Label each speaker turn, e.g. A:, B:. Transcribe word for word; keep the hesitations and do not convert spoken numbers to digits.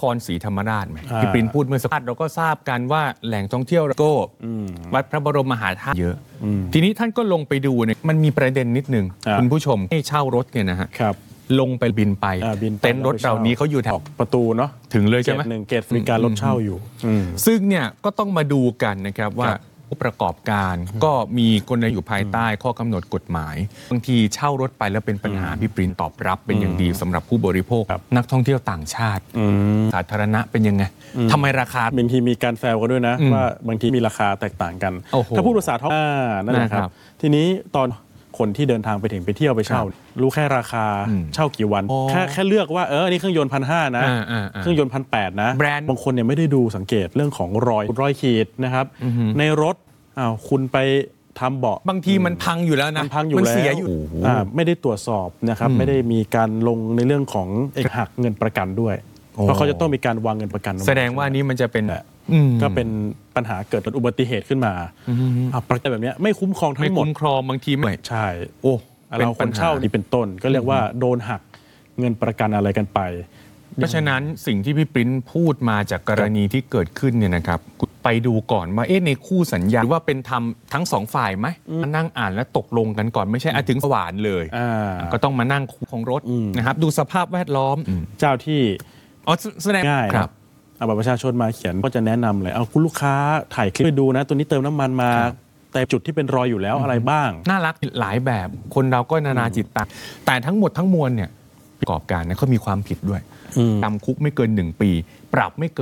A: ครศรีธรรมราชไหมที่ปรินพูดเมื่อสักครู่เราก็ทราบกันว่าแหล่งท่องเที่ยวโก้วัดพระบรมมหาธาตุเยอะทีนี้ท่านก็ลงไปดูเนี่ยมันมีประเด็นนิดนึงคุณผู้ชมให้เช่ารถเนี่ยนะฮะลงไปบินไปเต็นท์รถเรานี้เขาอยู่แถว
B: ประตูเนาะ
A: ถึงเลยใช่ไหม
B: หนึ่งเกตมีการรถเช่าอยู่
A: ซึ่งเนี่ยก็ต้องมาดูกันนะครับว่าผู้ประกอบการก็มีกลไกอยู่ภายใต้ข้อกำหนดกฎหมายบางทีเช่ารถไปแล้วเป็นปัญหาพี่ปรินตอบรับเป็นอย่างดีสำหรับผู้บริโภคนักท่องเที่ยวต่างชาติสาธารณะเป็นยังไงทำไมราคา
B: บางทีมีการแซวกันด้วยนะว่าบางทีมีราคาแตกต่างกันถ้าพูดภาษาท้องนั่นแหละครับทีนี้ตอนคนที่เดินทางไปถึงไปเที่ยวไปเช่ารู้แค่ราคาเช่ากี่วันแค่แค่เลือกว่าเออนี่เครื่องยนต์พันห้านะเครื่องยนต์พันแปดนะ
A: แบรนด์
B: บางคนเนี่ยไม่ได้ดูสังเกตเรื่องของรอยรอยขีดนะครับในรถอ้าวคุณไปทำเบาะ
A: บางทีมันพังอยู่แล้วนะ
B: มันพังอยู่แล้ว
A: เสียอยู่
B: ไม่ได้ตรวจสอบนะครับไม่ได้มีการลงในเรื่องของเอกหักเงินประกันด้วยเพราะเขาจะต้องมีการวางเงินประกัน
A: แสดงว่านี้มันจะเป็น
B: ก็เป็นปัญหาเกิดอุบัติเหตุขึ้นมาประกันแบบนี้ไม่คุ้มครองทั้งหมด
A: ไม่คุ้มครองบางทีไม่
B: ใช่โอ้เราคนเช่านี่เป็นต้นก็เรียกว่าโดนหักเงินประกันอะไรกันไป
A: เพราะฉะนั้นสิ่งที่พี่ปริ้นพูดมาจากกรณีที่เกิดขึ้นเนี่ยนะครับไปดูก่อนว่าเอ๊ะในคู่สัญญาว่าเป็นธรรมทั้งสองฝ่ายไหมมานั่งอ่านและตกลงกันก่อนไม่ใช่ถึงสว่านเลยก็ต้องมานั่งของรถนะครับดูสภาพแวดล้อม
B: เจ้าที่
A: อ๋อแสดง
B: ง่ายครับเอาบัตรประชาชนมาเขียนก็จะแนะนำเลยเอาคุณลูกค้าถ่ายคลิปไปดูนะตัวนี้เติมน้ำมันมาแต่จุดที่เป็นรอยอยู่แล้วอะไรบ้าง
A: น่ารักหลายแบบคนเราก็นานาจิตตังแต่ทั้งหมดทั้งมวลเนี่ยประกอบการเนี่ยเขามีความผิดด้วยจำคุกไม่เกินหนึ่งปีปรับไม่เกิน